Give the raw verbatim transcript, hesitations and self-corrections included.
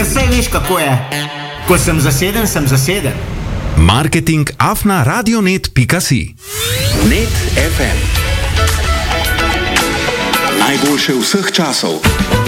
ker saj veš, kako je. Ko sem zaseden, sem zaseden. Marketing afna radionet pika si. Net ef em. Najboljše vseh časov.